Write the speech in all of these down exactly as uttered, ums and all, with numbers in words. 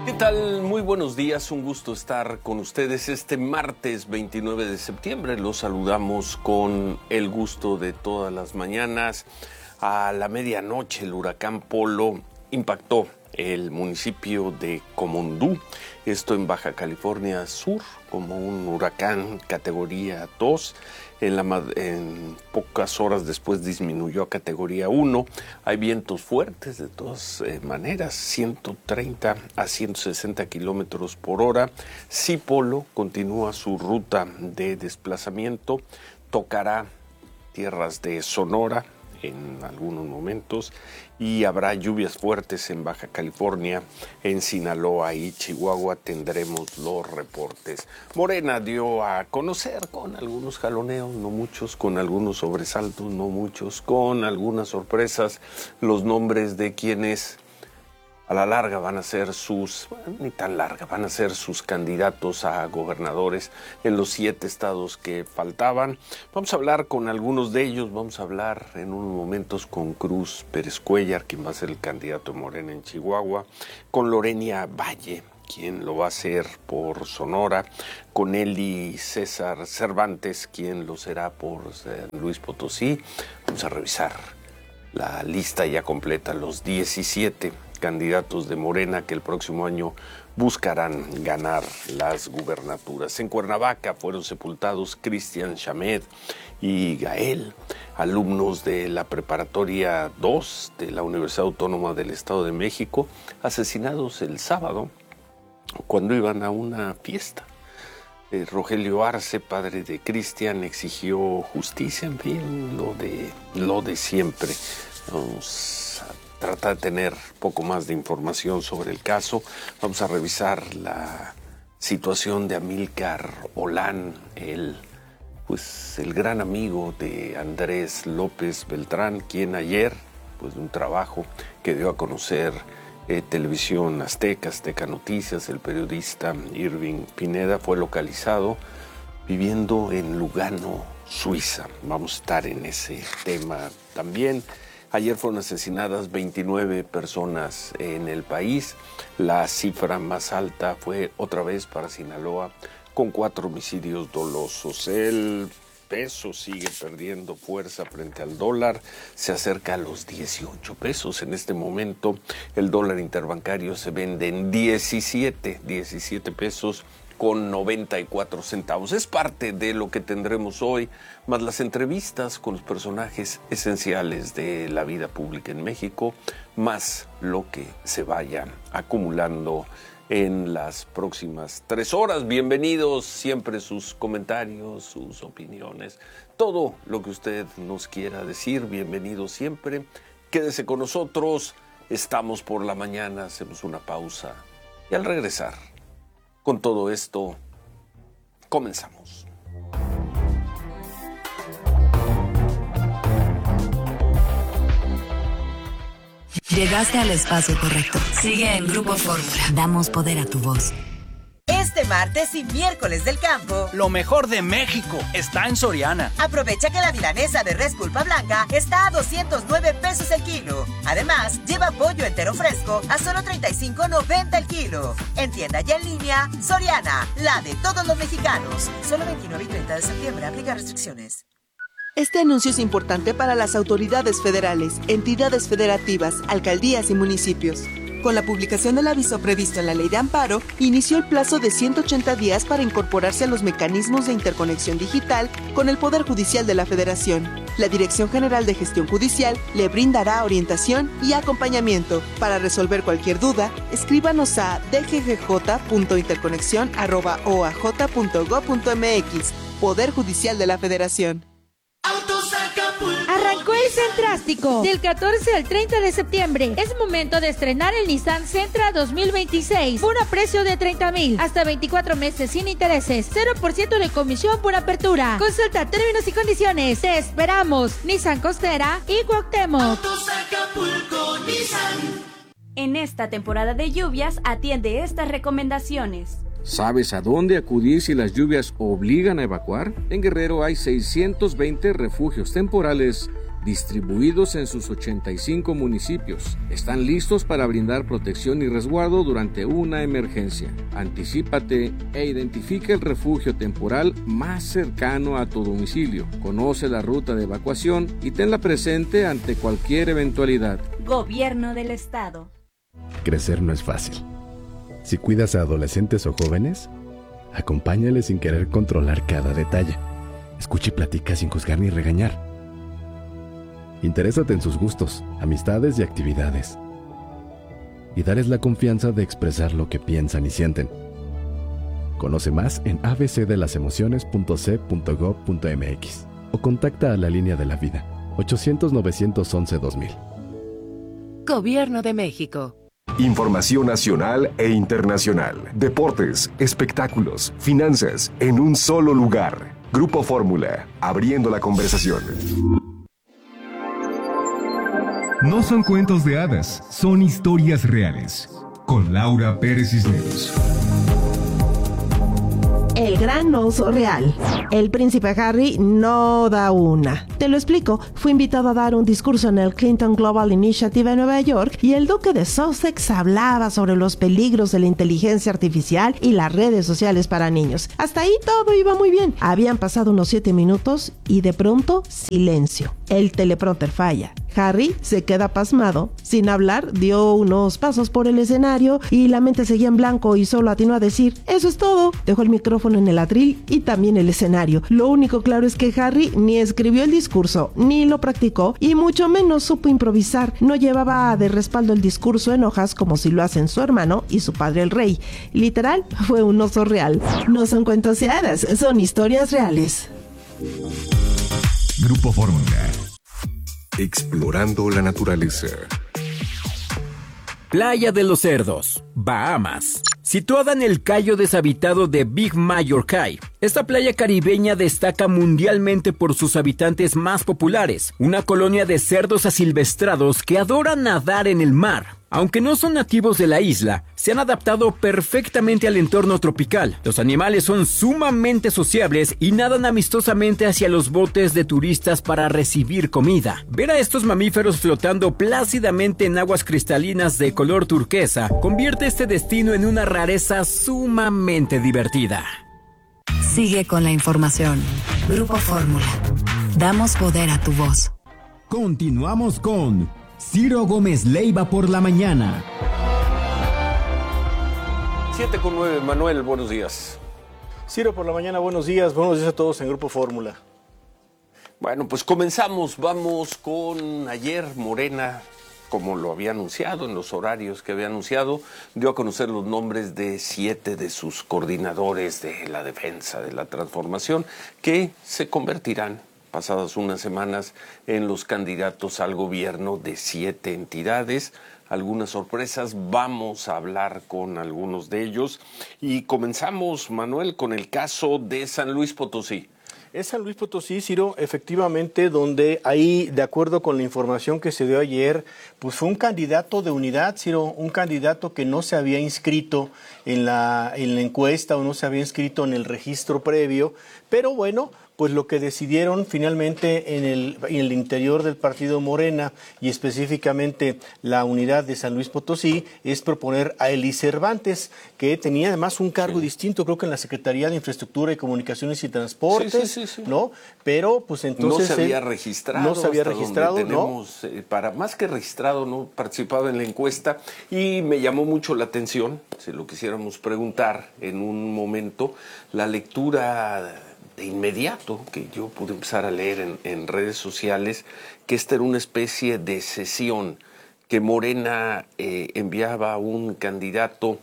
¿Qué tal? Muy buenos días, un gusto estar con ustedes este martes veintinueve de septiembre. Los saludamos con el gusto de todas las mañanas. A la medianoche el huracán Polo impactó el municipio de Comondú, esto en Baja California Sur, como un huracán categoría dos. En, la, en pocas horas después disminuyó a categoría uno. Hay vientos fuertes de todas eh, maneras, ciento treinta a ciento sesenta kilómetros por hora. Sí, Polo continúa su ruta de desplazamiento, tocará tierras de Sonora en algunos momentos y habrá lluvias fuertes en Baja California, en Sinaloa y Chihuahua. Tendremos los reportes. Morena dio a conocer con algunos jaloneos, no muchos, con algunos sobresaltos, no muchos, con algunas sorpresas, los nombres de quienes a la larga van a ser sus, bueno, ni tan larga, van a ser sus candidatos a gobernadores en los siete estados que faltaban. Vamos a hablar con algunos de ellos, vamos a hablar en unos momentos con Cruz Pérez Cuéllar, quien va a ser el candidato de Morena en Chihuahua, con Lorenia Valle, quien lo va a hacer por Sonora, con Eli César Cervantes, quien lo será por San Luis Potosí. Vamos a revisar la lista ya completa, los diecisiete candidatos de Morena que el próximo año buscarán ganar las gubernaturas. En Cuernavaca fueron sepultados Cristian Chamed y Gael, alumnos de la Preparatoria dos de la Universidad Autónoma del Estado de México, asesinados el sábado cuando iban a una fiesta. Eh, Rogelio Arce, padre de Cristian, exigió justicia, en fin, lo de, lo de siempre. Vamos a tratar de tener poco más de información sobre el caso. Vamos a revisar la situación de Amílcar Olán, el, pues, el gran amigo de Andrés López Beltrán, quien ayer, pues de un trabajo que dio a conocer eh, Televisión Azteca, Azteca Noticias, el periodista Irving Pineda, fue localizado viviendo en Lugano, Suiza. Vamos a estar en ese tema también. Ayer fueron asesinadas veintinueve personas en el país. La cifra más alta fue otra vez para Sinaloa, con cuatro homicidios dolosos. El peso sigue perdiendo fuerza frente al dólar. Se acerca a los dieciocho pesos. En este momento el dólar interbancario se vende en diecisiete, diecisiete pesos con noventa y cuatro centavos. Es parte de lo que tendremos hoy, más las entrevistas con los personajes esenciales de la vida pública en México, más lo que se vaya acumulando en las próximas tres horas. Bienvenidos siempre sus comentarios, sus opiniones, todo lo que usted nos quiera decir, bienvenido siempre. Quédese con nosotros, estamos por la mañana, hacemos una pausa y al regresar, con todo esto, comenzamos. Llegaste al espacio correcto. Sigue en Grupo Fórmula. Damos poder a tu voz. Este martes y miércoles del campo, lo mejor de México está en Soriana. Aprovecha que la milanesa de res pulpa blanca está a doscientos nueve pesos el kilo. Además, lleva pollo entero fresco a solo treinta y cinco noventa el kilo. En tienda y en línea, Soriana, la de todos los mexicanos. Solo veintinueve y treinta de septiembre, aplica restricciones. Este anuncio es importante para las autoridades federales, entidades federativas, alcaldías y municipios. Con la publicación del aviso previsto en la Ley de Amparo, inició el plazo de ciento ochenta días para incorporarse a los mecanismos de interconexión digital con el Poder Judicial de la Federación. La Dirección General de Gestión Judicial le brindará orientación y acompañamiento. Para resolver cualquier duda, escríbanos a d g g j punto interconexión arroba o a j punto gob punto m x. Poder Judicial de la Federación. Arrancó el Centrástico del catorce al treinta de septiembre. Es momento de estrenar el Nissan Sentra dos mil veintiséis por a precio de treinta mil, hasta veinticuatro meses sin intereses, cero por ciento de comisión por apertura. Consulta términos y condiciones. Te esperamos. Nissan Costera y Cuauhtémoc. Autos Acapulco, Nissan. En esta temporada de lluvias, atiende estas recomendaciones. ¿Sabes a dónde acudir si las lluvias obligan a evacuar? En Guerrero hay seiscientos veinte refugios temporales distribuidos en sus ochenta y cinco municipios. Están listos para brindar protección y resguardo durante una emergencia. Anticípate e identifica el refugio temporal más cercano a tu domicilio. Conoce la ruta de evacuación y tenla presente ante cualquier eventualidad. Gobierno del Estado. Crecer no es fácil. Si cuidas a adolescentes o jóvenes, acompáñales sin querer controlar cada detalle. Escucha y platica sin juzgar ni regañar. Interésate en sus gustos, amistades y actividades. Y dales la confianza de expresar lo que piensan y sienten. Conoce más en a b c de las emociones punto c punto gob punto m x o contacta a la línea de la vida ochocientos, novecientos once, dos mil. Gobierno de México. Información nacional e internacional, deportes, espectáculos, finanzas, en un solo lugar. Grupo Fórmula, abriendo la conversación. No son cuentos de hadas, son historias reales. Con Laura Pérez Cisneros. El gran oso real. El príncipe Harry no da una. Te lo explico. Fue invitado a dar un discurso en el Clinton Global Initiative en Nueva York y el duque de Sussex hablaba sobre los peligros de la inteligencia artificial y las redes sociales para niños. Hasta ahí todo iba muy bien. Habían pasado unos siete minutos y de pronto silencio. El teleprompter falla. Harry se queda pasmado. Sin hablar, dio unos pasos por el escenario y la mente seguía en blanco y solo atinó a decir: eso es todo. Dejó el micrófono en el atril y también el escenario. Lo único claro es que Harry ni escribió el discurso, ni lo practicó y mucho menos supo improvisar. No llevaba de respaldo el discurso en hojas como si lo hacen su hermano y su padre el rey. Literal, fue un oso real. No son cuentos de hadas, son historias reales. Grupo Fórmula. Explorando la naturaleza. Playa de los Cerdos, Bahamas. Situada en el cayo deshabitado de Big Major Cay, esta playa caribeña destaca mundialmente por sus habitantes más populares, una colonia de cerdos asilvestrados que adoran nadar en el mar. Aunque no son nativos de la isla, se han adaptado perfectamente al entorno tropical. Los animales son sumamente sociables y nadan amistosamente hacia los botes de turistas para recibir comida. Ver a estos mamíferos flotando plácidamente en aguas cristalinas de color turquesa convierte este destino en una rareza sumamente divertida. Sigue con la información. Grupo Fórmula. Damos poder a tu voz. Continuamos con Ciro Gómez Leiva por la mañana. siete con nueve, Manuel, buenos días. Ciro por la mañana, buenos días, buenos días a todos en Grupo Fórmula. Bueno, pues comenzamos, vamos con ayer Morena, como lo había anunciado en los horarios que había anunciado, dio a conocer los nombres de siete de sus coordinadores de la defensa de la transformación que se convertirán pasadas unas semanas en los candidatos al gobierno de siete entidades. Algunas sorpresas, vamos a hablar con algunos de ellos. Y comenzamos, Manuel, con el caso de San Luis Potosí. Es San Luis Potosí, Ciro, efectivamente, donde ahí, de acuerdo con la información que se dio ayer, pues fue un candidato de unidad, Ciro, un candidato que no se había inscrito en la, en la encuesta o no se había inscrito en el registro previo, pero bueno, pues lo que decidieron finalmente en el, en el interior del partido Morena y específicamente la unidad de San Luis Potosí es proponer a Eli Cervantes, que tenía además un cargo sí. distinto, creo que en la Secretaría de Infraestructura y Comunicaciones y Transportes, sí, sí, sí, sí. ¿no? Pero pues entonces... No se había registrado. No se había registrado, tenemos, ¿no? Eh, para más que registrado, no participaba en la encuesta y me llamó mucho la atención, si lo quisiéramos preguntar en un momento, la lectura de inmediato que yo pude empezar a leer en, en redes sociales, que esta era una especie de sesión que Morena eh, enviaba a un candidato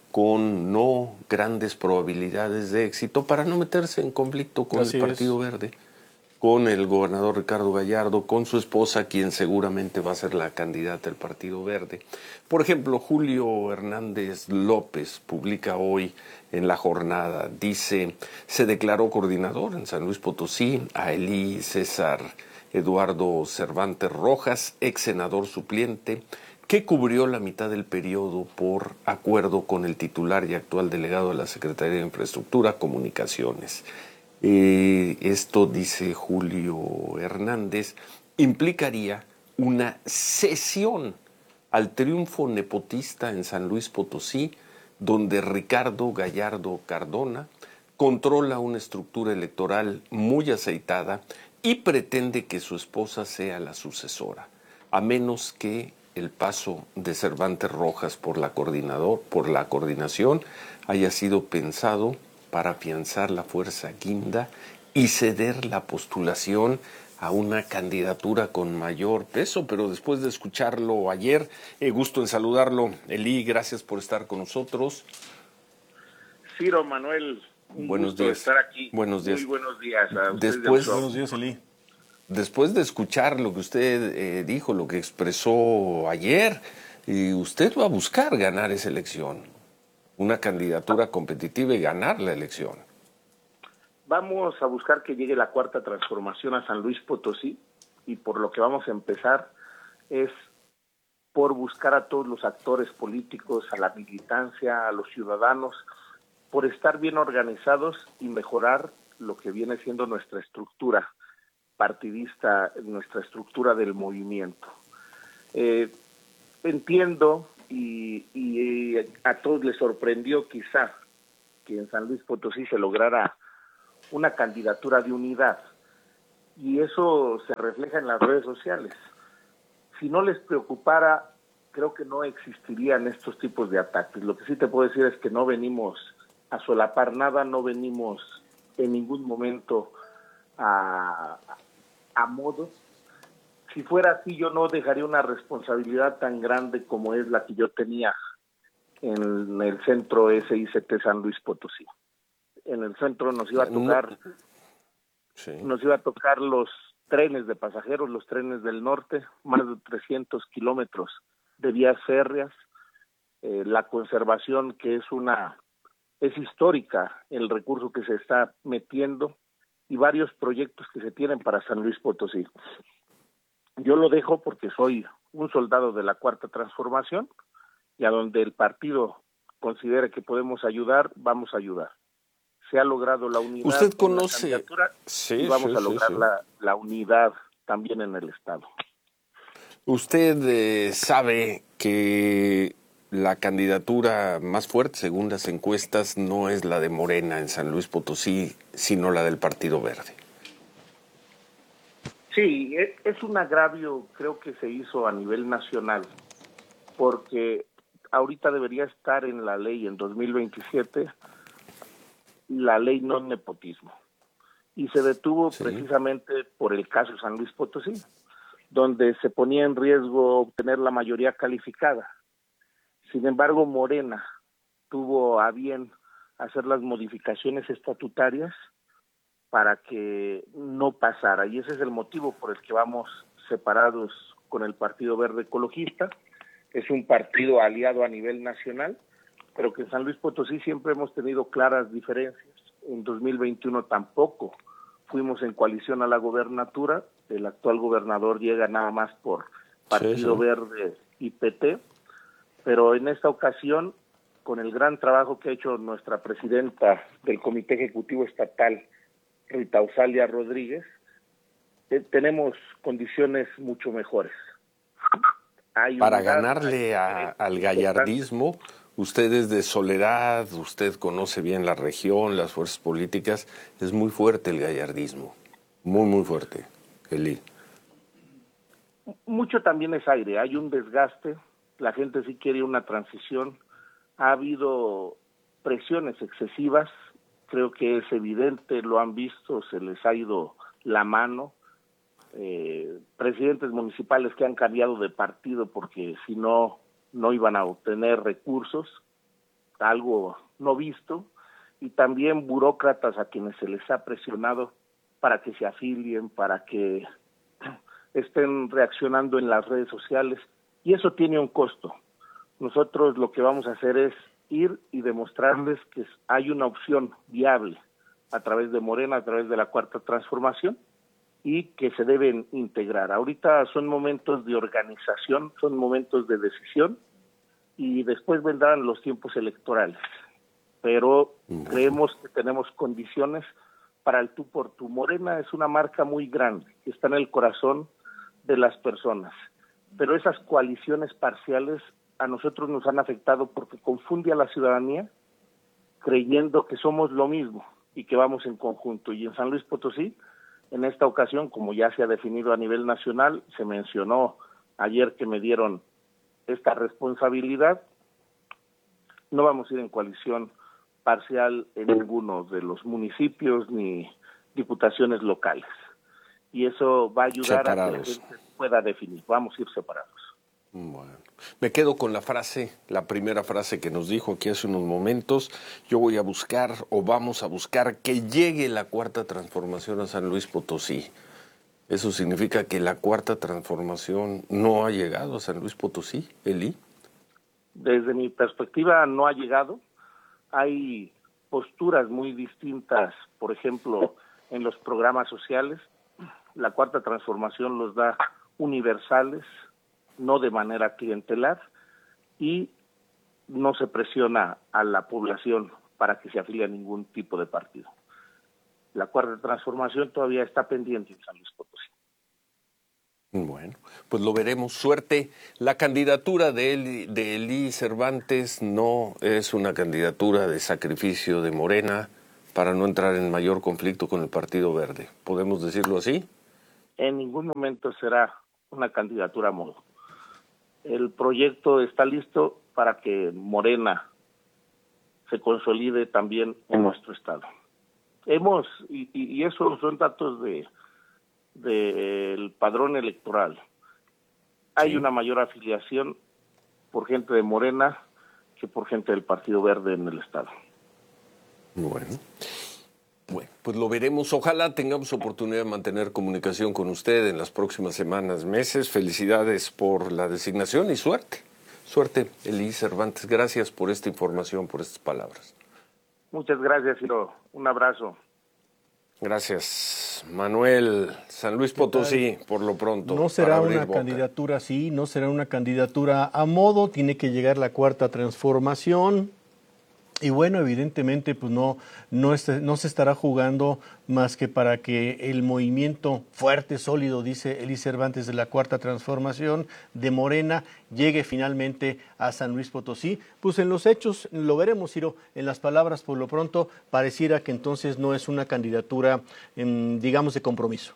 con no grandes probabilidades de éxito para no meterse en conflicto con Así el Partido es. Verde, con el gobernador Ricardo Gallardo, con su esposa, quien seguramente va a ser la candidata del Partido Verde. Por ejemplo, Julio Hernández López publica hoy en La Jornada, dice, se declaró coordinador en San Luis Potosí a Elí César Eduardo Cervantes Rojas, ex senador suplente, que cubrió la mitad del periodo por acuerdo con el titular y actual delegado de la Secretaría de Infraestructura, Comunicaciones. Eh, esto dice Julio Hernández, implicaría una cesión al triunfo nepotista en San Luis Potosí, donde Ricardo Gallardo Cardona controla una estructura electoral muy aceitada y pretende que su esposa sea la sucesora, a menos que el paso de Cervantes Rojas por la, coordinador, por la coordinación haya sido pensado para afianzar la fuerza guinda y ceder la postulación a una candidatura con mayor peso. Pero después de escucharlo ayer, eh, gusto en saludarlo. Elí, gracias por estar con nosotros. Ciro, Manuel, un buenos gusto días. estar aquí. Buenos días. Muy buenos días a ustedes. Después, buenos días, Elí. Después de escuchar lo que usted eh, dijo, lo que expresó ayer, y usted va a buscar ganar esa elección, una candidatura competitiva y ganar la elección. Vamos a buscar que llegue la cuarta transformación a San Luis Potosí, y por lo que vamos a empezar es por buscar a todos los actores políticos, a la militancia, a los ciudadanos, por estar bien organizados y mejorar lo que viene siendo nuestra estructura partidista, nuestra estructura del movimiento. Eh, entiendo y, y a todos les sorprendió quizá que en San Luis Potosí se lograra una candidatura de unidad, y eso se refleja en las redes sociales. Si no les preocupara, creo que no existirían estos tipos de ataques. Lo que sí te puedo decir es que no venimos a solapar nada, no venimos en ningún momento a, a modo. Si fuera así, yo no dejaría una responsabilidad tan grande como es la que yo tenía en el centro S I C T San Luis Potosí. En el centro nos iba a tocar, sí. nos iba a tocar los trenes de pasajeros, los trenes del norte, más de trescientos kilómetros de vías férreas, eh, la conservación, que es una es histórica, el recurso que se está metiendo, y varios proyectos que se tienen para San Luis Potosí. Yo lo dejo porque soy un soldado de la Cuarta Transformación, y a donde el partido considere que podemos ayudar, vamos a ayudar. Se ha logrado la unidad. Usted conoce, sí, y vamos sí, a lograr sí, sí. La, la unidad también en el Estado. Usted eh, sabe que la candidatura más fuerte, según las encuestas, no es la de Morena en San Luis Potosí, sino la del Partido Verde. Sí, es un agravio, creo que se hizo a nivel nacional, porque ahorita debería estar en la ley en dos mil veintisiete la ley no nepotismo, y se detuvo sí. precisamente por el caso San Luis Potosí, donde se ponía en riesgo obtener la mayoría calificada. Sin embargo, Morena tuvo a bien hacer las modificaciones estatutarias para que no pasara, y ese es el motivo por el que vamos separados con el Partido Verde Ecologista. Es un partido aliado a nivel nacional, pero que en San Luis Potosí siempre hemos tenido claras diferencias. En dos mil veintiuno tampoco fuimos en coalición a la gobernatura, el actual gobernador llega nada más por Partido sí, sí. Verde y P T, pero en esta ocasión, con el gran trabajo que ha hecho nuestra presidenta del Comité Ejecutivo Estatal, Rita Ausalia Rodríguez, eh, tenemos condiciones mucho mejores. Hay Para ganarle a, al gallardismo, usted es de Soledad, usted conoce bien la región, las fuerzas políticas, es muy fuerte el gallardismo, muy, muy fuerte, Elí. Mucho también es aire, hay un desgaste, la gente sí quiere una transición, ha habido presiones excesivas, creo que es evidente, lo han visto, se les ha ido la mano. Eh, presidentes municipales que han cambiado de partido porque si no, no iban a obtener recursos, algo no visto, y también burócratas a quienes se les ha presionado para que se afilien, para que estén reaccionando en las redes sociales, y eso tiene un costo. Nosotros lo que vamos a hacer es ir y demostrarles que hay una opción viable a través de Morena, a través de la Cuarta Transformación, y que se deben integrar. Ahorita son momentos de organización, son momentos de decisión, y después vendrán los tiempos electorales. Pero creemos que tenemos condiciones para el tú por tú. Morena es una marca muy grande, que está en el corazón de las personas. Pero esas coaliciones parciales a nosotros nos han afectado porque confunde a la ciudadanía creyendo que somos lo mismo y que vamos en conjunto. Y en San Luis Potosí, en esta ocasión, como ya se ha definido a nivel nacional, se mencionó ayer que me dieron esta responsabilidad, no vamos a ir en coalición parcial en ninguno de los municipios ni diputaciones locales. Y eso va a ayudar separados. A que la gente pueda definir. Vamos a ir separados. Bueno, me quedo con la frase, la primera frase que nos dijo aquí hace unos momentos. Yo voy a buscar, o vamos a buscar, que llegue la cuarta transformación a San Luis Potosí. ¿Eso significa que la cuarta transformación no ha llegado a San Luis Potosí, Eli? Desde mi perspectiva no ha llegado. Hay posturas muy distintas, por ejemplo, en los programas sociales. La cuarta transformación los da universales, no de manera clientelar, y no se presiona a la población para que se afilie a ningún tipo de partido. La cuarta transformación todavía está pendiente en San Luis Potosí. Bueno, pues lo veremos. Suerte. La candidatura de Eli, de Eli Cervantes no es una candidatura de sacrificio de Morena para no entrar en mayor conflicto con el Partido Verde. ¿Podemos decirlo así? En ningún momento será una candidatura a modo. El proyecto está listo para que Morena se consolide también en nuestro estado. Hemos, y, y eso son datos de del padrón electoral, hay sí. una mayor afiliación por gente de Morena que por gente del Partido Verde en el estado. Bueno, bueno, pues lo veremos. Ojalá tengamos oportunidad de mantener comunicación con usted en las próximas semanas, meses. Felicidades por la designación y suerte. Suerte, Eli Cervantes. Gracias por esta información, por estas palabras. Muchas gracias, Ciro. Un abrazo. Gracias, Manuel. San Luis Potosí, por lo pronto. No será una candidatura así, no será una candidatura a modo, tiene que llegar la cuarta transformación. Y bueno, evidentemente pues no, no, este, no se estará jugando más que para que el movimiento fuerte, sólido, dice Eli Cervantes, de la cuarta transformación de Morena, llegue finalmente a San Luis Potosí. Pues en los hechos lo veremos, Ciro. En las palabras, por lo pronto, pareciera que entonces no es una candidatura, en, digamos, de compromiso.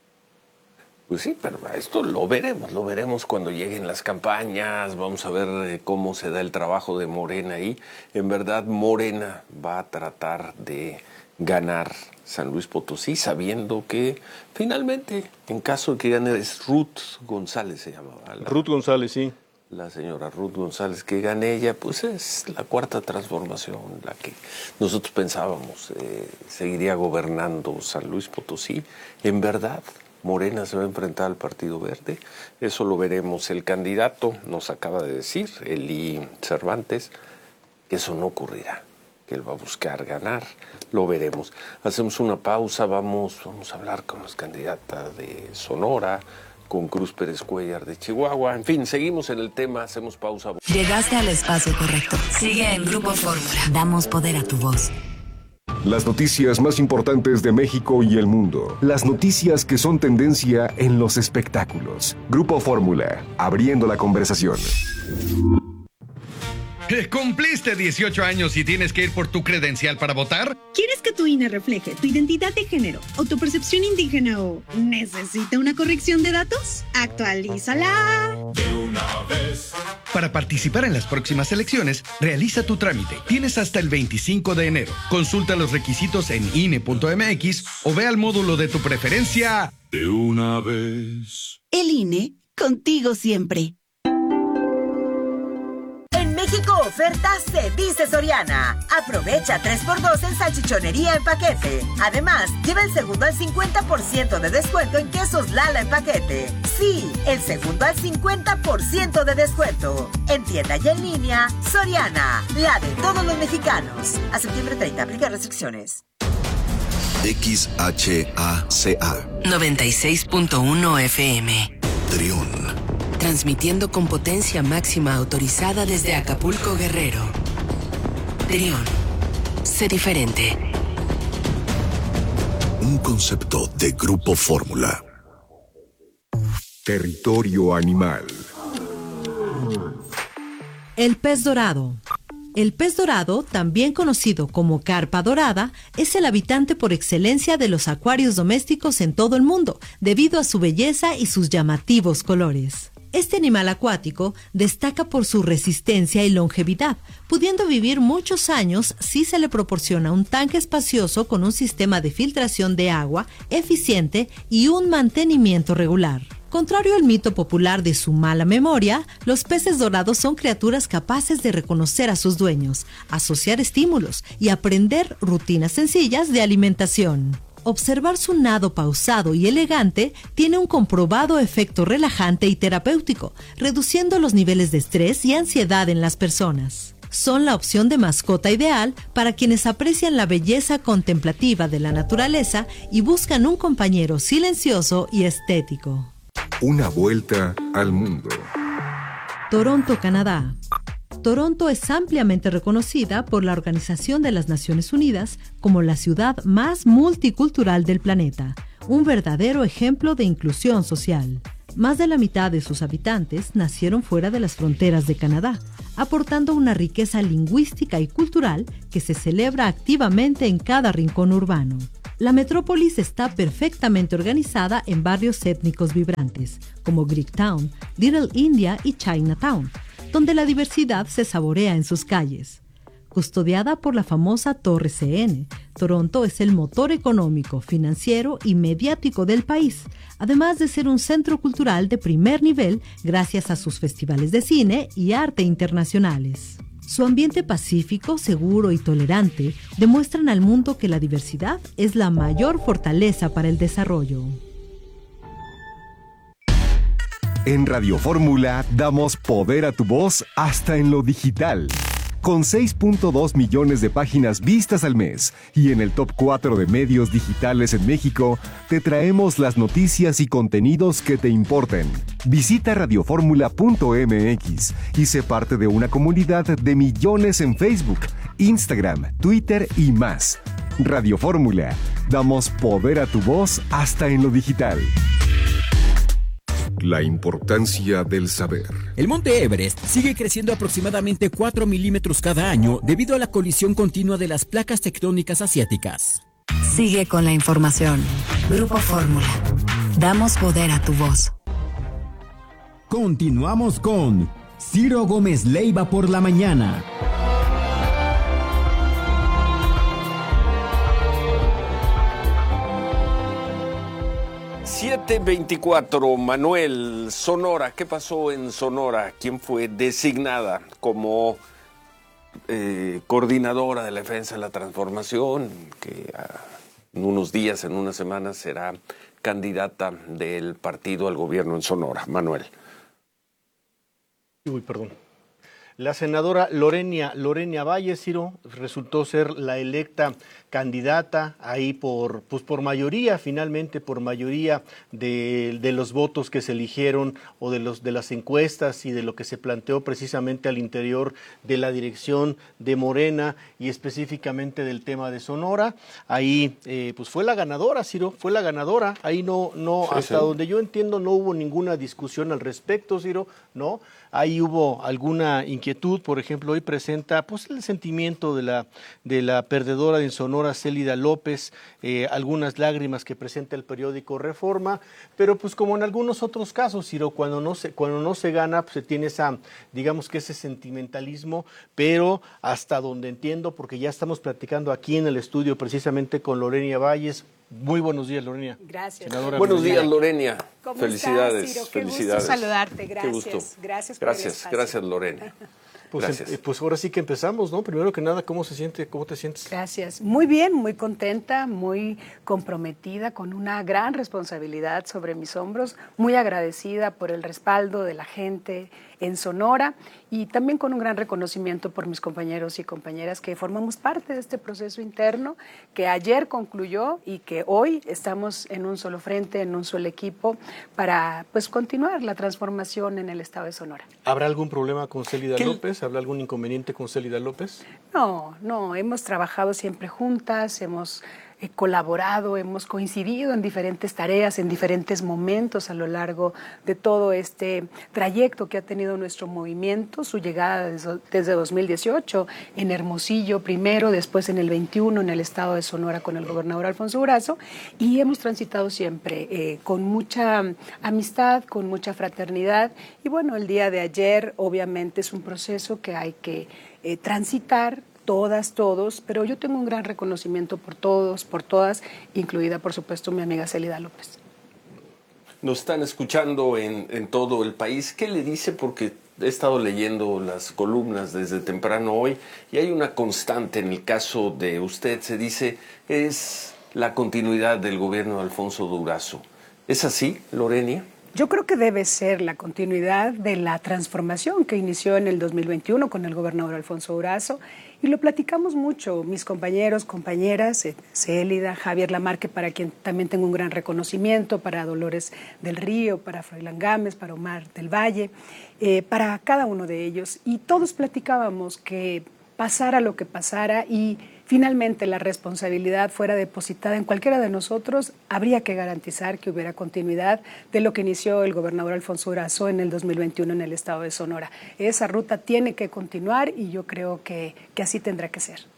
Pues sí, pero esto lo veremos, lo veremos cuando lleguen las campañas, vamos a ver eh, cómo se da el trabajo de Morena ahí. En verdad, Morena va a tratar de ganar San Luis Potosí, sabiendo que finalmente, en caso de que gane, es Ruth González, se llamaba. La, Ruth González, sí. La señora Ruth González, que gane ella, pues es la cuarta transformación, la que nosotros pensábamos eh, seguiría gobernando San Luis Potosí. En verdad, Morena se va a enfrentar al Partido Verde, eso lo veremos. El candidato nos acaba de decir, Eli Cervantes, que eso no ocurrirá, que él va a buscar ganar, lo veremos. Hacemos una pausa, vamos, vamos a hablar con los candidatas de Sonora, con Cruz Pérez Cuellar de Chihuahua, en fin, seguimos en el tema, hacemos pausa. Llegaste al espacio correcto. Sigue en Grupo Fórmula. Damos poder a tu voz. Las noticias más importantes de México y el mundo. Las noticias que son tendencia en los espectáculos. Grupo Fórmula, abriendo la conversación. ¿Cumpliste dieciocho años y tienes que ir por tu credencial para votar? ¿Quieres que tu I N E refleje tu identidad de género o tu percepción indígena o necesita una corrección de datos? ¡Actualízala! De una vez. Para participar en las próximas elecciones, realiza tu trámite. Tienes hasta el veinticinco de enero. Consulta los requisitos en I N E punto M X o ve al módulo de tu preferencia. De una vez. El I N E, contigo siempre. México oferta se dice Soriana. Aprovecha tres por dos en salchichonería en paquete. Además, lleva el segundo al cincuenta por ciento de descuento en quesos Lala en paquete. Sí, el segundo al cincuenta por ciento de descuento. En tienda y en línea, Soriana, la de todos los mexicanos. A septiembre treinta, aplica restricciones. X H A C A noventa y seis punto uno F M. Trión. Transmitiendo con potencia máxima autorizada desde Acapulco, Guerrero. Trión. Sé diferente. Un concepto de Grupo Fórmula. Territorio animal. El pez dorado. El pez dorado, también conocido como carpa dorada, es el habitante por excelencia de los acuarios domésticos en todo el mundo, debido a su belleza y sus llamativos colores. Este animal acuático destaca por su resistencia y longevidad, pudiendo vivir muchos años si se le proporciona un tanque espacioso con un sistema de filtración de agua eficiente y un mantenimiento regular. Contrario al mito popular de su mala memoria, los peces dorados son criaturas capaces de reconocer a sus dueños, asociar estímulos y aprender rutinas sencillas de alimentación. Observar su nado pausado y elegante tiene un comprobado efecto relajante y terapéutico, reduciendo los niveles de estrés y ansiedad en las personas. Son la opción de mascota ideal para quienes aprecian la belleza contemplativa de la naturaleza y buscan un compañero silencioso y estético. Una vuelta al mundo. Toronto, Canadá. Toronto es ampliamente reconocida por la Organización de las Naciones Unidas como la ciudad más multicultural del planeta, un verdadero ejemplo de inclusión social. Más de la mitad de sus habitantes nacieron fuera de las fronteras de Canadá, aportando una riqueza lingüística y cultural que se celebra activamente en cada rincón urbano. La metrópolis está perfectamente organizada en barrios étnicos vibrantes, como Greektown, Little India y Chinatown, donde la diversidad se saborea en sus calles. Custodiada por la famosa Torre C N, Toronto es el motor económico, financiero y mediático del país, además de ser un centro cultural de primer nivel gracias a sus festivales de cine y arte internacionales. Su ambiente pacífico, seguro y tolerante demuestran al mundo que la diversidad es la mayor fortaleza para el desarrollo. En Radio Fórmula damos poder a tu voz hasta en lo digital. Con seis punto dos millones de páginas vistas al mes y en el top cuatro de medios digitales en México, te traemos las noticias y contenidos que te importen. Visita radioformula punto m x y sé parte de una comunidad de millones en Facebook, Instagram, Twitter y más. Radio Fórmula, damos poder a tu voz hasta en lo digital. La importancia del saber. El monte Everest sigue creciendo aproximadamente cuatro milímetros cada año debido a la colisión continua de las placas tectónicas asiáticas. Sigue con la información. Grupo Fórmula. Damos poder a tu voz. Continuamos con Ciro Gómez Leiva por la mañana. siete veinticuatro, Manuel, Sonora. ¿Qué pasó en Sonora? ¿Quién fue designada como eh, coordinadora de la defensa de la transformación? Que uh, en unos días, en unas semanas, será candidata del partido al gobierno en Sonora. Manuel. Uy, perdón. La senadora Lorena, Lorena Valle, Ciro, resultó ser la electa candidata ahí por, pues por mayoría, finalmente por mayoría de, de los votos que se eligieron o de, los, de las encuestas y de lo que se planteó precisamente al interior de la dirección de Morena y específicamente del tema de Sonora. Ahí eh, pues fue la ganadora, Ciro, fue la ganadora. Ahí no, no sí, hasta sí. donde yo entiendo no hubo ninguna discusión al respecto, Ciro, ¿no? Ahí hubo alguna inquietud, por ejemplo, hoy presenta pues el sentimiento de la, de la perdedora de Sonora, Célida López, eh, algunas lágrimas que presenta el periódico Reforma, pero pues como en algunos otros casos, Ciro, cuando no se, cuando no se gana, pues se tiene esa, digamos que ese sentimentalismo, pero hasta donde entiendo, porque ya estamos platicando aquí en el estudio precisamente con Lorena Valles. Muy buenos días, Lorena. Gracias. Senadora buenos días, Lorena. ¿Cómo felicidades, estás, Ciro? felicidades. Qué gusto saludarte, gracias. Qué gusto. Gracias por gracias, el espacio. gracias, Lorena. Pues, gracias. pues ahora sí que empezamos, ¿no? Primero que nada, ¿cómo se siente? ¿Cómo te sientes? Gracias. Muy bien, muy contenta, muy comprometida, con una gran responsabilidad sobre mis hombros, muy agradecida por el respaldo de la gente en Sonora y también con un gran reconocimiento por mis compañeros y compañeras que formamos parte de este proceso interno que ayer concluyó y que hoy estamos en un solo frente, en un solo equipo para pues continuar la transformación en el estado de Sonora. ¿Habrá algún problema con Célida López? ¿Habrá algún inconveniente con Célida López? No, no, hemos trabajado siempre juntas, hemos eh, colaborado, hemos coincidido en diferentes tareas, en diferentes momentos a lo largo de todo este trayecto que ha tenido nuestro movimiento, su llegada desde, desde dos mil dieciocho en Hermosillo primero, después en el veintiuno en el estado de Sonora con el gobernador Alfonso Durazo, y hemos transitado siempre eh, con mucha amistad, con mucha fraternidad, y bueno, el día de ayer obviamente es un proceso que hay que eh, transitar, todas, todos, pero yo tengo un gran reconocimiento por todos, por todas, incluida por supuesto mi amiga Célida López. Nos están escuchando en, en todo el país. ¿Qué le dice? Porque he estado leyendo las columnas desde temprano hoy y hay una constante en el caso de usted, se dice, es la continuidad del gobierno de Alfonso Durazo. ¿Es así, Lorenia? Yo creo que debe ser la continuidad de la transformación que inició en el dos mil veintiuno con el gobernador Alfonso Durazo, y lo platicamos mucho, mis compañeros, compañeras, eh, Célida, Javier Lamarque, para quien también tengo un gran reconocimiento, para Dolores del Río, para Froilán Gámez, para Omar del Valle, eh, para cada uno de ellos, y todos platicábamos que pasara lo que pasara y finalmente la responsabilidad fuera depositada en cualquiera de nosotros, habría que garantizar que hubiera continuidad de lo que inició el gobernador Alfonso Durazo en el dos mil veintiuno en el estado de Sonora. Esa ruta tiene que continuar y yo creo que, que así tendrá que ser.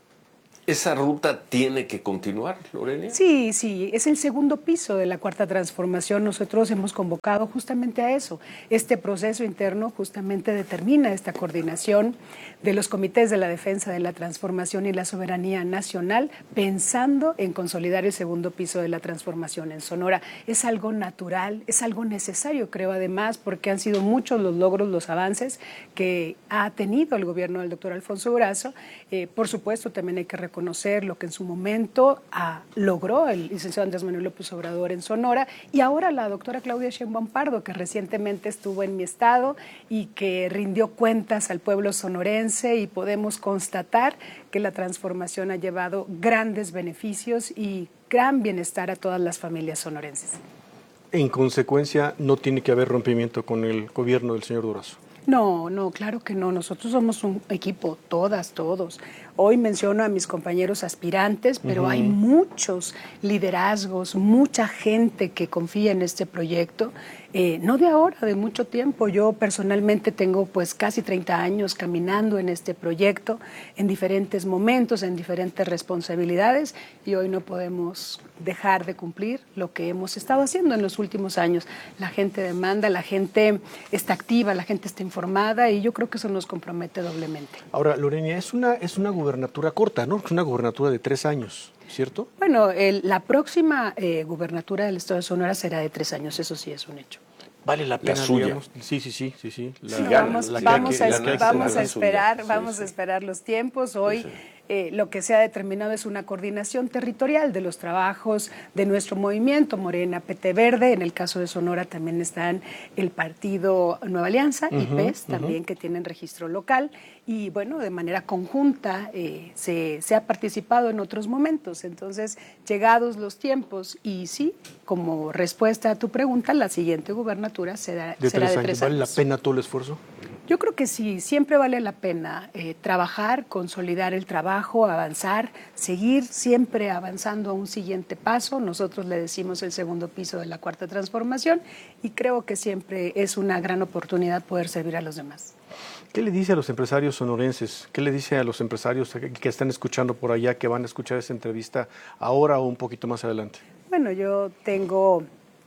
¿Esa ruta tiene que continuar, Lorenia? Sí, sí, es el segundo piso de la Cuarta Transformación. Nosotros hemos convocado justamente a eso. Este proceso interno justamente determina esta coordinación de los comités de la defensa de la transformación y la soberanía nacional, pensando en consolidar el segundo piso de la transformación en Sonora. Es algo natural, es algo necesario, creo, además, porque han sido muchos los logros, los avances que ha tenido el gobierno del doctor Alfonso Durazo. Eh, por supuesto, también hay que reconocer conocer lo que en su momento ah, logró el licenciado Andrés Manuel López Obrador en Sonora, y ahora la doctora Claudia Sheinbaum Pardo, que recientemente estuvo en mi estado y que rindió cuentas al pueblo sonorense, y podemos constatar que la transformación ha llevado grandes beneficios y gran bienestar a todas las familias sonorenses. En consecuencia, no tiene que haber rompimiento con el gobierno del señor Durazo. No, no, claro que no. Nosotros somos un equipo, todas, todos. Hoy menciono a mis compañeros aspirantes, pero uh-huh. hay muchos liderazgos, mucha gente que confía en este proyecto. Eh, no de ahora, de mucho tiempo. Yo personalmente tengo pues casi treinta años caminando en este proyecto, en diferentes momentos, en diferentes responsabilidades, y hoy no podemos dejar de cumplir lo que hemos estado haciendo en los últimos años. La gente demanda, la gente está activa, la gente está informada, y yo creo que eso nos compromete doblemente. Ahora, Lorenia, es una, es una gubernatura corta, ¿no? Es una gubernatura de tres años, ¿cierto? Bueno, el, la próxima eh, gubernatura del estado de Sonora será de tres años, eso sí es un hecho. Vale la pena, la suya. Digamos. Sí, sí, sí, sí, sí. La, sí la, vamos, la, vamos, la, a, la, la, vamos la, a esperar, sí, vamos sí. a esperar los tiempos. Hoy sí, sí. Eh, lo que se ha determinado es una coordinación territorial de los trabajos de nuestro movimiento, Morena, P T Verde. En el caso de Sonora también están el partido Nueva Alianza uh-huh, y P E S, también uh-huh. que tienen registro local. Y bueno, de manera conjunta eh, se, se ha participado en otros momentos. Entonces, llegados los tiempos, y sí, como respuesta a tu pregunta, la siguiente gubernatura será de será tres de años. tres ¿Vale años. la pena todo el esfuerzo? Yo creo que sí, siempre vale la pena eh, trabajar, consolidar el trabajo, avanzar, seguir siempre avanzando a un siguiente paso. Nosotros le decimos el segundo piso de la Cuarta Transformación, y creo que siempre es una gran oportunidad poder servir a los demás. ¿Qué le dice a los empresarios sonorenses? ¿Qué le dice a los empresarios que están escuchando por allá, que van a escuchar esta entrevista ahora o un poquito más adelante? Bueno, yo tengo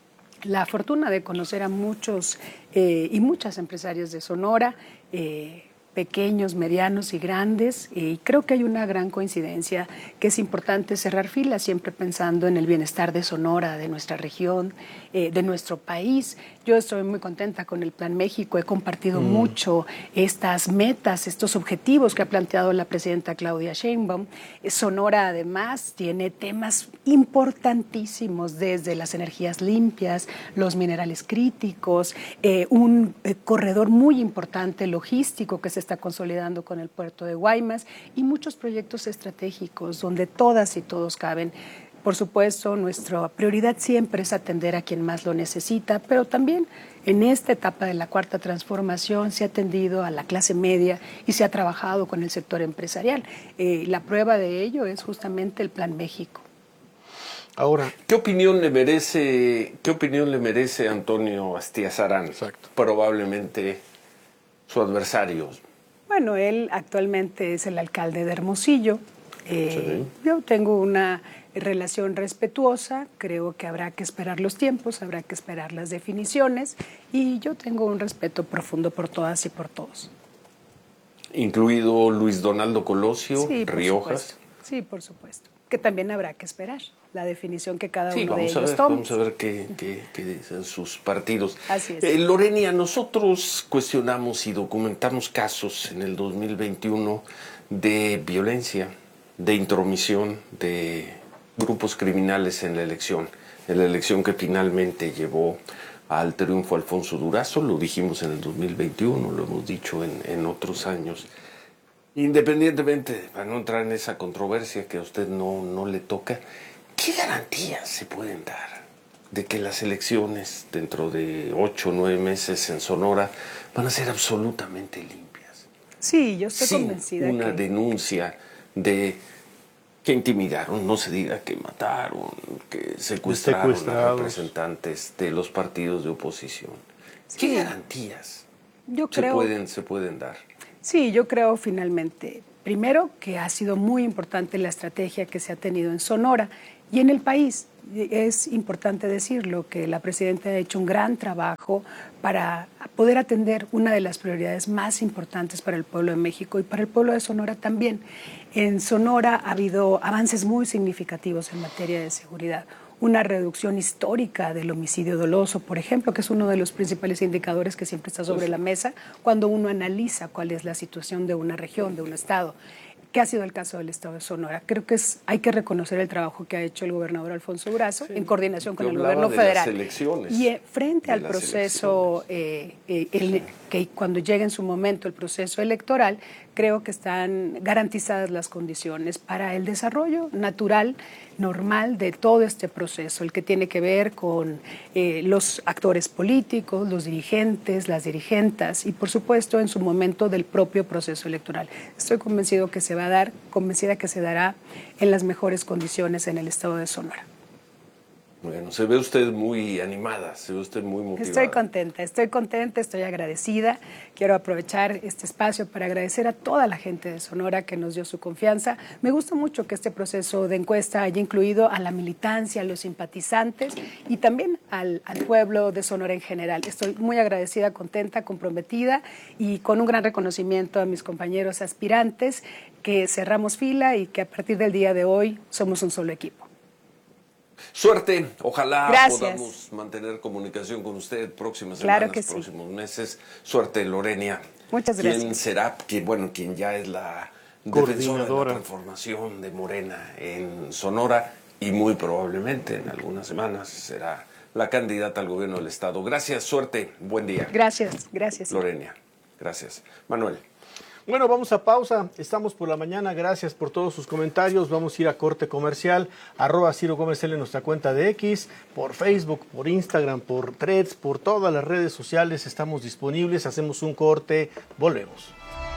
la fortuna de conocer a muchos eh, y muchas empresarias de Sonora, eh, pequeños, medianos y grandes, y creo que hay una gran coincidencia, que es importante cerrar filas siempre pensando en el bienestar de Sonora, de nuestra región, eh, de nuestro país. Yo estoy muy contenta con el Plan México, he compartido mm. mucho estas metas, estos objetivos que ha planteado la presidenta Claudia Sheinbaum. Sonora además tiene temas importantísimos, desde las energías limpias, los minerales críticos, eh, un eh, corredor muy importante logístico que se está consolidando con el puerto de Guaymas, y muchos proyectos estratégicos donde todas y todos caben. Por supuesto, nuestra prioridad siempre es atender a quien más lo necesita, pero también en esta etapa de la Cuarta Transformación se ha atendido a la clase media y se ha trabajado con el sector empresarial. Eh, la prueba de ello es justamente el Plan México. Ahora, ¿qué opinión le merece, qué opinión le merece Antonio Astiazarán? Exacto. Probablemente su adversario. Bueno, él actualmente es el alcalde de Hermosillo. Eh, sí. Yo tengo una relación respetuosa, creo que habrá que esperar los tiempos, habrá que esperar las definiciones y yo tengo un respeto profundo por todas y por todos. Incluido Luis Donaldo Colosio, sí, Riojas. Supuesto. Sí, por supuesto. Que también habrá que esperar la definición que cada sí, uno de ellos ver, tome. Vamos a ver qué, qué, qué dicen sus partidos. Así es. Eh, Lorenia, nosotros cuestionamos y documentamos casos en el dos mil veintiuno de violencia, de intromisión de grupos criminales en la elección, en la elección que finalmente llevó al triunfo Alfonso Durazo. Lo dijimos en el dos mil veintiuno, lo hemos dicho en, en otros años. Independientemente, para no entrar en esa controversia que a usted no, no le toca, ¿qué garantías se pueden dar de que las elecciones dentro de ocho o nueve meses en Sonora van a ser absolutamente limpias? Sí, yo estoy sin convencida una que... denuncia de que intimidaron, no se diga que mataron, que secuestraron a representantes de los partidos de oposición. Sí. ¿Qué garantías yo se, creo... pueden, se pueden dar? Sí, yo creo finalmente, primero, que ha sido muy importante la estrategia que se ha tenido en Sonora y en el país. Es importante decirlo, que la presidenta ha hecho un gran trabajo para poder atender una de las prioridades más importantes para el pueblo de México y para el pueblo de Sonora también. En Sonora ha habido avances muy significativos en materia de seguridad. Una reducción histórica del homicidio doloso, por ejemplo, que es uno de los principales indicadores que siempre está sobre la mesa cuando uno analiza cuál es la situación de una región, de un estado, que ha sido el caso del estado de Sonora. Creo que es, hay que reconocer el trabajo que ha hecho el gobernador Alfonso Durazo sí, en coordinación con el gobierno federal. Y eh, frente al proceso, eh, eh, el, que cuando llegue en su momento el proceso electoral, creo que están garantizadas las condiciones para el desarrollo natural, normal de todo este proceso, el que tiene que ver con eh, los actores políticos, los dirigentes, las dirigentas y por supuesto en su momento del propio proceso electoral. Estoy convencido que se va a dar, convencida que se dará en las mejores condiciones en el estado de Sonora. Bueno, se ve usted muy animada, se ve usted muy motivada. Estoy contenta, estoy contenta, estoy agradecida. Quiero aprovechar este espacio para agradecer a toda la gente de Sonora que nos dio su confianza. Me gusta mucho que este proceso de encuesta haya incluido a la militancia, a los simpatizantes y también al, al pueblo de Sonora en general. Estoy muy agradecida, contenta, comprometida y con un gran reconocimiento a mis compañeros aspirantes que cerramos fila y que a partir del día de hoy somos un solo equipo. Suerte, ojalá Gracias. podamos mantener comunicación con usted próximas claro semanas, que sí. próximos meses. Suerte, Lorenia. Muchas gracias. ¿Quién será? Quien, bueno, quien ya es la defensora de la transformación de Morena en Sonora y muy probablemente en algunas semanas será la candidata al gobierno del estado. Gracias, suerte, buen día. Gracias, gracias. Lorenia, gracias. Manuel. Bueno, vamos a pausa. Estamos por la mañana. Gracias por todos sus comentarios. Vamos a ir a corte comercial. Arroba Ciro Gómez L en nuestra cuenta de X, por Facebook, por Instagram, por Threads, por todas las redes sociales. Estamos disponibles. Hacemos un corte. Volvemos.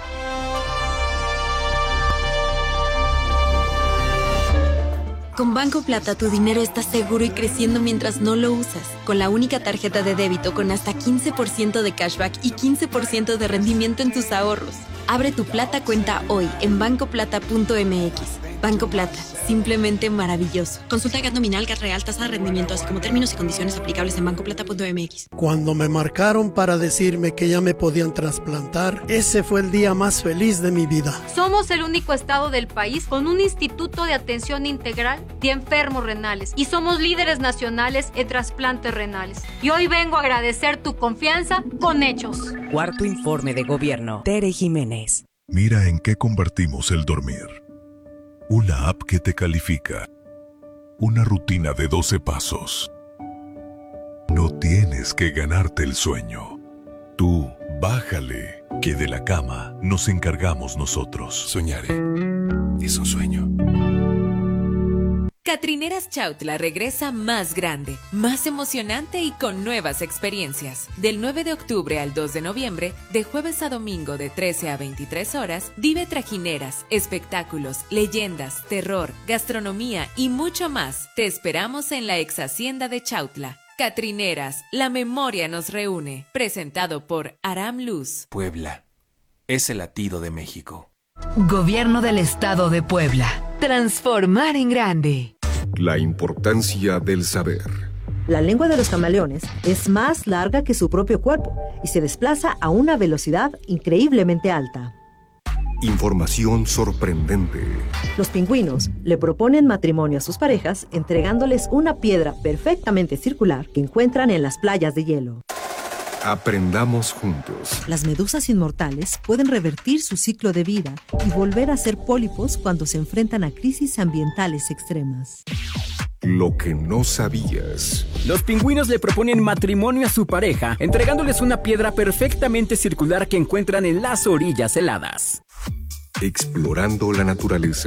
Con Banco Plata tu dinero está seguro y creciendo mientras no lo usas. Con la única tarjeta de débito con hasta quince por ciento de cashback y quince por ciento de rendimiento en tus ahorros. Abre tu Plata cuenta hoy en banco plata punto m x. Banco Plata, simplemente maravilloso. Consulta G A T nominal, G A T real, tasa de rendimiento, así como términos y condiciones aplicables en banco plata punto m x. Cuando me marcaron para decirme que ya me podían trasplantar, ese fue el día más feliz de mi vida. Somos el único estado del país con un instituto de atención integral de enfermos renales y somos líderes nacionales en trasplantes renales. Y hoy vengo a agradecer tu confianza con hechos. Cuarto informe de gobierno. Tere Jiménez. Mira en qué convertimos el dormir. Una app que te califica. Una rutina de doce pasos. No tienes que ganarte el sueño. Tú, bájale, que de la cama nos encargamos nosotros. Soñaré. Es un sueño. Catrineras Chautla regresa más grande, más emocionante y con nuevas experiencias. Del nueve de octubre al dos de noviembre, de jueves a domingo de trece a veintitrés horas, vive trajineras, espectáculos, leyendas, terror, gastronomía y mucho más. Te esperamos en la ex hacienda de Chautla. Catrineras, la memoria nos reúne. Presentado por Aram Luz. Puebla es el latido de México. Gobierno del Estado de Puebla. Transformar en grande. La importancia del saber. La lengua de los camaleones es más larga que su propio cuerpo y se desplaza a una velocidad increíblemente alta. Información sorprendente. Los pingüinos le proponen matrimonio a sus parejas entregándoles una piedra perfectamente circular que encuentran en las playas de hielo. Aprendamos juntos. Las medusas inmortales pueden revertir su ciclo de vida y volver a ser pólipos cuando se enfrentan a crisis ambientales extremas. Lo que no sabías. Los pingüinos le proponen matrimonio a su pareja, entregándoles una piedra perfectamente circular que encuentran en las orillas heladas. Explorando la naturaleza.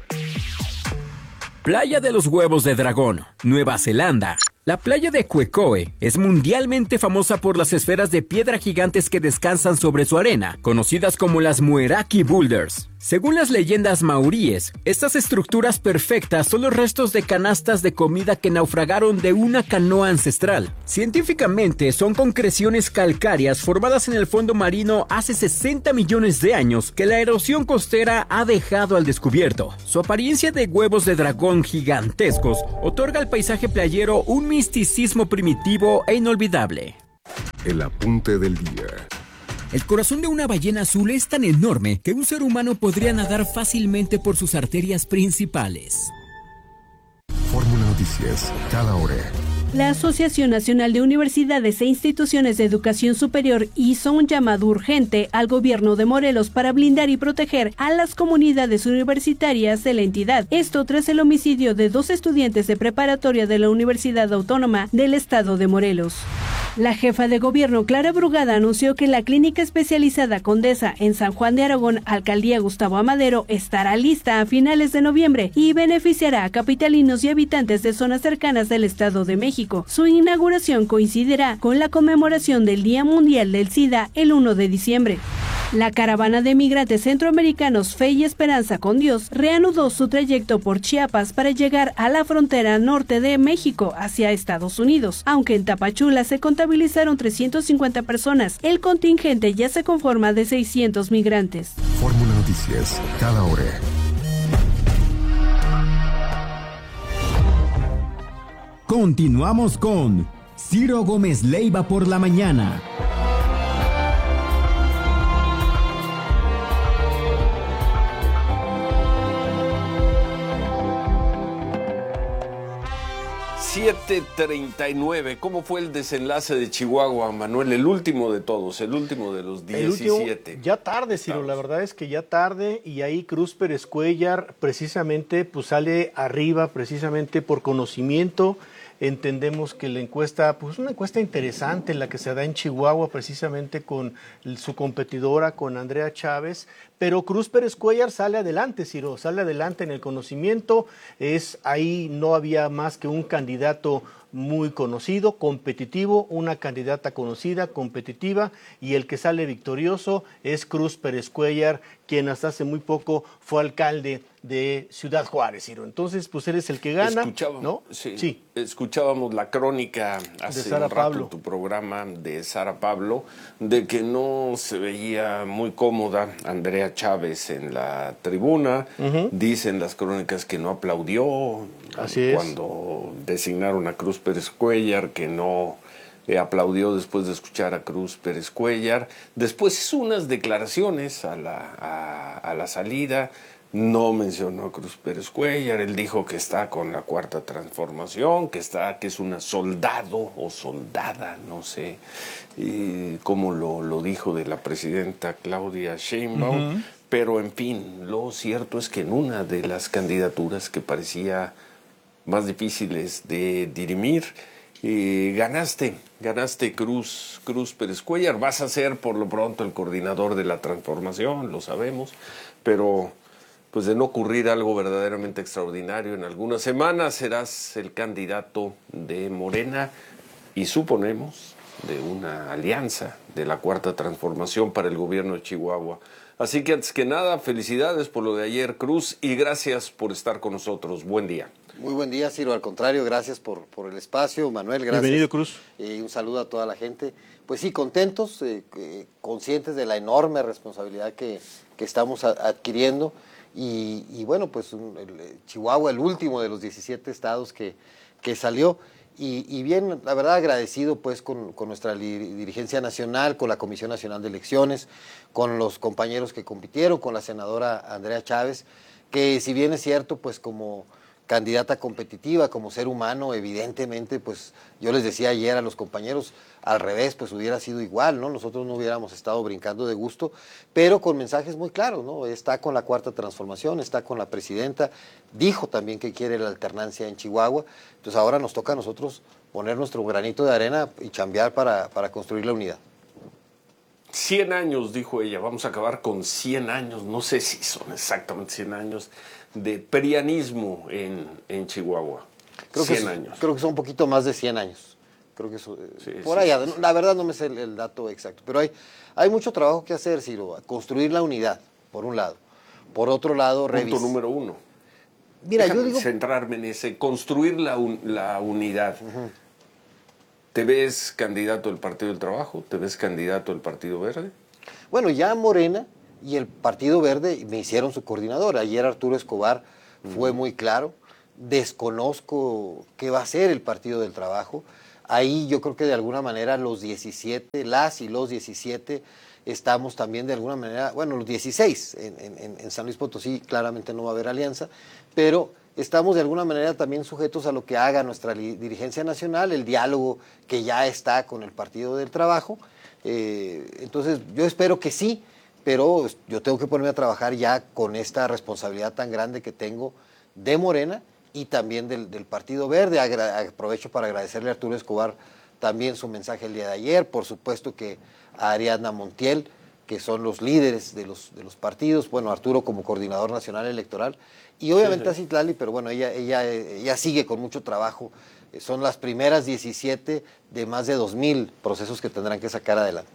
Playa de los Huevos de Dragón, Nueva Zelanda. La playa de Quecoe es mundialmente famosa por las esferas de piedra gigantes que descansan sobre su arena, conocidas como las Mueraki Boulders. Según las leyendas maoríes, estas estructuras perfectas son los restos de canastas de comida que naufragaron de una canoa ancestral. Científicamente, son concreciones calcáreas formadas en el fondo marino hace sesenta millones de años que la erosión costera ha dejado al descubierto. Su apariencia de huevos de dragón gigantescos otorga al paisaje playero un misticismo primitivo e inolvidable. El apunte del día. El corazón de una ballena azul es tan enorme que un ser humano podría nadar fácilmente por sus arterias principales. Fórmula Noticias, cada hora. La Asociación Nacional de Universidades e Instituciones de Educación Superior hizo un llamado urgente al gobierno de Morelos para blindar y proteger a las comunidades universitarias de la entidad. Esto tras el homicidio de dos estudiantes de preparatoria de la Universidad Autónoma del Estado de Morelos. La jefa de gobierno, Clara Brugada, anunció que la clínica especializada Condesa en San Juan de Aragón, Alcaldía Gustavo Amadero, estará lista a finales de noviembre y beneficiará a capitalinos y habitantes de zonas cercanas del Estado de México. Su inauguración coincidirá con la conmemoración del Día Mundial del SIDA el primero de diciembre. La caravana de migrantes centroamericanos Fe y Esperanza con Dios reanudó su trayecto por Chiapas para llegar a la frontera norte de México hacia Estados Unidos. Aunque en Tapachula se contabilizaron trescientas cincuenta personas, el contingente ya se conforma de seiscientos migrantes. Fórmula Noticias, cada hora. Continuamos con Ciro Gómez Leiva por la mañana. siete treinta y nueve. ¿Cómo fue el desenlace de Chihuahua, Manuel? El último de todos, el último de los diecisiete. Último, ya tarde, Ciro, la verdad es que ya tarde, y ahí Cruz Pérez Cuellar precisamente pues sale arriba, precisamente por conocimiento. Entendemos que la encuesta, pues una encuesta interesante la que se da en Chihuahua precisamente con su competidora, con Andrea Chávez, pero Cruz Pérez Cuellar sale adelante, Ciro, sale adelante en el conocimiento. Es ahí no había más que un candidato muy conocido, competitivo, una candidata conocida, competitiva, y el que sale victorioso es Cruz Pérez Cuellar, quien hasta hace muy poco fue alcalde de Ciudad Juárez, Ciro. Entonces, pues eres el que gana, escuchábamos, ¿no? Sí, sí. Escuchábamos la crónica hace de Sara un rato, Pablo. Tu programa de Sara Pablo, de que no se veía muy cómoda Andrea Chávez en la tribuna. Uh-huh. Dicen las crónicas que no aplaudió. Así cuando es. Designaron a Cruz Pérez Cuellar, que no eh, aplaudió después de escuchar a Cruz Pérez Cuellar. Después hizo unas declaraciones a la, a, a la salida. No mencionó a Cruz Pérez Cuellar. Él dijo que está con la Cuarta Transformación, que está, que es una soldado o soldada, no sé y cómo lo, lo dijo de la presidenta Claudia Sheinbaum. Uh-huh. Pero en fin, lo cierto es que en una de las candidaturas que parecía más difíciles de dirimir, eh, ganaste, ganaste Cruz, Cruz Pérez Cuellar. Vas a ser por lo pronto el coordinador de la transformación, lo sabemos, pero pues de no ocurrir algo verdaderamente extraordinario en algunas semanas, serás el candidato de Morena y suponemos de una alianza de la Cuarta Transformación para el gobierno de Chihuahua. Así que antes que nada, felicidades por lo de ayer, Cruz, y gracias por estar con nosotros. Buen día. Muy buen día, Ciro. Al contrario, gracias por, por el espacio. Manuel, gracias. Bienvenido, Cruz. Y un saludo a toda la gente. Pues sí, contentos, eh, eh, conscientes de la enorme responsabilidad que, que estamos a, adquiriendo. Y, y bueno, pues un, el, Chihuahua, el último de los diecisiete estados que, que salió. Y, y bien, la verdad, agradecido pues con, con nuestra dirigencia nacional, con la Comisión Nacional de Elecciones, con los compañeros que compitieron, con la senadora Andrea Chávez, que si bien es cierto, pues como candidata competitiva, como ser humano, evidentemente, pues yo les decía ayer a los compañeros, al revés, pues hubiera sido igual, ¿no? Nosotros no hubiéramos estado brincando de gusto, pero con mensajes muy claros, ¿no? Está con la Cuarta Transformación, está con la presidenta, dijo también que quiere la alternancia en Chihuahua, entonces ahora nos toca a nosotros poner nuestro granito de arena y chambear para, para construir la unidad. cien años, dijo ella, vamos a acabar con cien años, no sé si son exactamente cien años, de prianismo en, en Chihuahua. Creo cien que, años. Creo que son un poquito más de cien años. Creo que eso, sí, por sí, allá, sí, la verdad no me sé el, el dato exacto, pero hay, hay mucho trabajo que hacer, Ciro, construir la unidad, por un lado. Por otro lado, punto revis... número uno. Mira, Déjame yo digo... centrarme en ese, construir la, un, la unidad. Uh-huh. ¿Te ves candidato del Partido del Trabajo? ¿Te ves candidato del Partido Verde? Bueno, ya Morena y el Partido Verde me hicieron su coordinador. Ayer Arturo Escobar fue uh-huh. muy claro. Desconozco qué va a ser el Partido del Trabajo. Ahí yo creo que de alguna manera los diecisiete, las y los diecisiete, estamos también de alguna manera, bueno, los dieciséis, en, en, en San Luis Potosí claramente no va a haber alianza, pero estamos de alguna manera también sujetos a lo que haga nuestra dirigencia nacional, el diálogo que ya está con el Partido del Trabajo. Eh, entonces yo espero que sí, pero yo tengo que ponerme a trabajar ya con esta responsabilidad tan grande que tengo de Morena y también del, del Partido Verde. Agra aprovecho para agradecerle a Arturo Escobar también su mensaje el día de ayer, por supuesto que a Ariadna Montiel, que son los líderes de los, de los partidos, bueno, Arturo como coordinador nacional electoral, y obviamente sí, sí. a Citlali, pero bueno, ella, ella, ella sigue con mucho trabajo. Son las primeras diecisiete de más de dos mil procesos que tendrán que sacar adelante.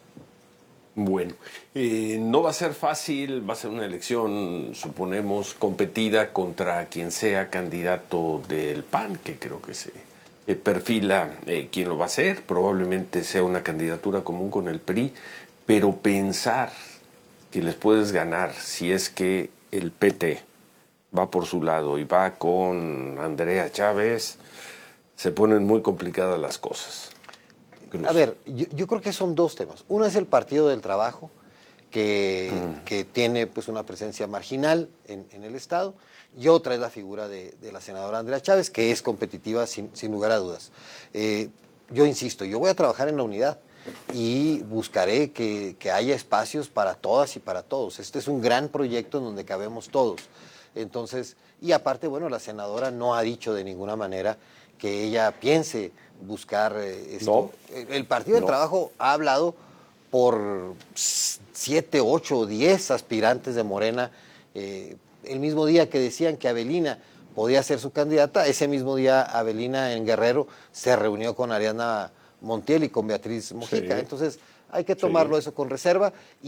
Bueno, eh, no va a ser fácil, va a ser una elección, suponemos, competida contra quien sea candidato del P A N, que creo que se eh, perfila eh, quién lo va a hacer, probablemente sea una candidatura común con el P R I, pero pensar que les puedes ganar si es que el P T va por su lado y va con Andrea Chávez, se ponen muy complicadas las cosas. A ver, yo, yo creo que son dos temas. Uno es el Partido del Trabajo, que, mm. que tiene pues una presencia marginal en, en el Estado, y otra es la figura de, de la senadora Andrea Chávez, que es competitiva sin, sin lugar a dudas. Eh, yo insisto, yo voy a trabajar en la unidad y buscaré que, que haya espacios para todas y para todos. Este es un gran proyecto en donde cabemos todos. Entonces, y aparte, bueno, la senadora no ha dicho de ninguna manera que ella piense buscar eh, esto. No, el Partido del no. Trabajo ha hablado por siete, ocho o diez aspirantes de Morena. Eh, el mismo día que decían que Avelina podía ser su candidata, ese mismo día Avelina en Guerrero se reunió con Ariadna Montiel y con Beatriz Mojica. Sí. Entonces hay que tomarlo sí. eso con reserva,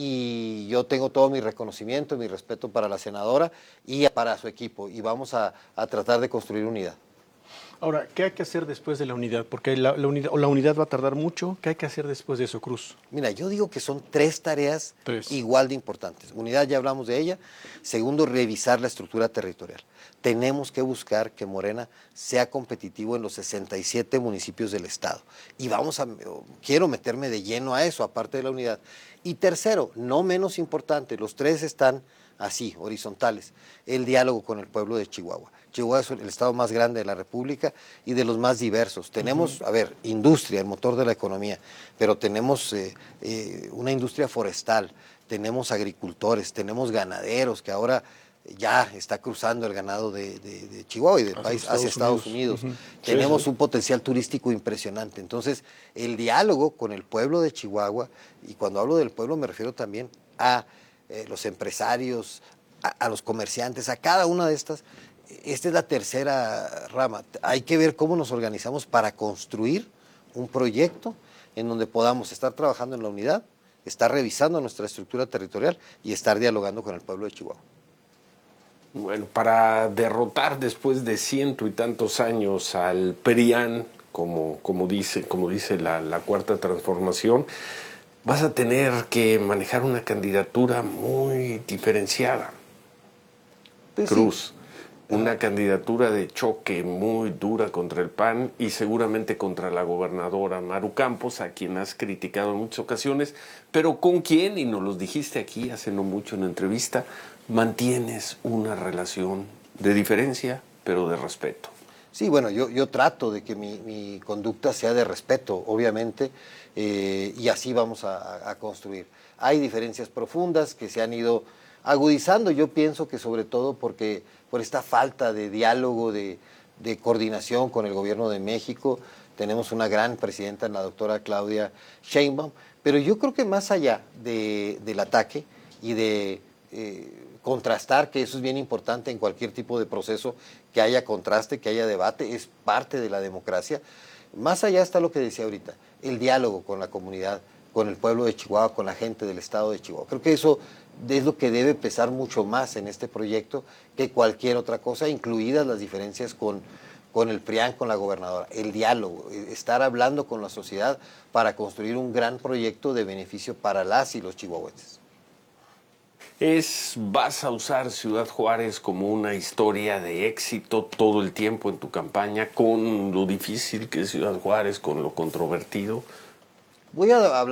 y yo tengo todo mi reconocimiento y mi respeto para la senadora y para su equipo, y vamos a, a tratar de construir unidad. Ahora, ¿qué hay que hacer después de la unidad? Porque la, la, unidad, la unidad va a tardar mucho. ¿Qué hay que hacer después de eso, Cruz? Mira, yo digo que son tres tareas tres. igual de importantes. Unidad, ya hablamos de ella. Segundo, revisar la estructura territorial. Tenemos que buscar que Morena sea competitivo en los sesenta y siete municipios del Estado. Y vamos a, quiero meterme de lleno a eso, aparte de la unidad. Y tercero, no menos importante, los tres están así, horizontales, el diálogo con el pueblo de Chihuahua. Chihuahua es el estado más grande de la República y de los más diversos. Tenemos, uh-huh. a ver, industria, el motor de la economía, pero tenemos eh, eh, una industria forestal, tenemos agricultores, tenemos ganaderos, que ahora ya está cruzando el ganado de, de, de Chihuahua y del hacia país Estados hacia Estados Unidos. Unidos. Uh-huh. Tenemos sí, sí. un potencial turístico impresionante. Entonces, el diálogo con el pueblo de Chihuahua, y cuando hablo del pueblo me refiero también a eh, los empresarios, a, a los comerciantes, a cada una de estas. Esta es la tercera rama. Hay que ver cómo nos organizamos para construir un proyecto en donde podamos estar trabajando en la unidad, estar revisando nuestra estructura territorial y estar dialogando con el pueblo de Chihuahua. Bueno, para derrotar después de ciento y tantos años al P R I A N, como, como dice, como dice la, la Cuarta Transformación, vas a tener que manejar una candidatura muy diferenciada. Pues Cruz, sí. Una candidatura de choque muy dura contra el P A N y seguramente contra la gobernadora Maru Campos, a quien has criticado en muchas ocasiones, pero con quien, y nos los dijiste aquí hace no mucho en la entrevista, mantienes una relación de diferencia, pero de respeto. Sí, bueno, yo, yo trato de que mi, mi conducta sea de respeto, obviamente, eh, y así vamos a, a construir. Hay diferencias profundas que se han ido agudizando, yo pienso que sobre todo porque por esta falta de diálogo, de, de coordinación con el gobierno de México. Tenemos una gran presidenta, la doctora Claudia Sheinbaum, pero yo creo que más allá de, del ataque y de eh, contrastar, que eso es bien importante en cualquier tipo de proceso, que haya contraste, que haya debate, es parte de la democracia. Más allá está lo que decía ahorita, el diálogo con la comunidad, con el pueblo de Chihuahua, con la gente del estado de Chihuahua. Creo que eso es lo que debe pesar mucho más en este proyecto que cualquier otra cosa, incluidas las diferencias con, con el P R I A N, con la gobernadora. El diálogo, estar hablando con la sociedad para construir un gran proyecto de beneficio para las y los chihuahuenses. Es, vas a usar Ciudad Juárez como una historia de éxito todo el tiempo en tu campaña, con lo difícil que es Ciudad Juárez, con lo controvertido. Voy a hablar